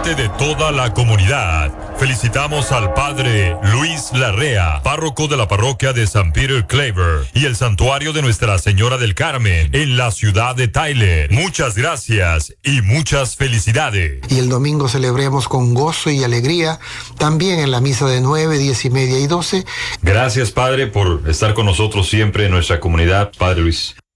parte de toda la comunidad, felicitamos al Padre Luis Larrea, párroco de la parroquia de St. Peter Claver y el santuario de Nuestra Señora del Carmen en la ciudad de Tyler. Muchas gracias y muchas felicidades. Y el domingo celebremos con gozo y alegría, también en la misa de 9, 10 y media y 12. Gracias, Padre, por estar con nosotros siempre en nuestra comunidad, Padre Luis.